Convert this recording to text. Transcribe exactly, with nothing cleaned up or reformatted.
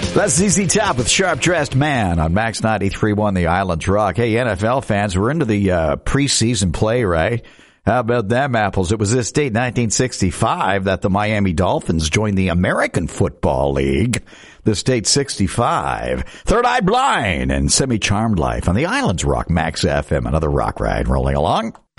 That's Z Z Top with Sharp Dressed Man on Max ninety-three point one, The Island's Rock. Hey, N F L fans, we're into the uh, preseason play, right? How about them apples? It was this date, nineteen sixty-five, that the Miami Dolphins joined the American Football League. This date, sixty-five. Third Eye Blind and Semi-Charmed Life on The Island's Rock, Max F M. Another rock ride rolling along.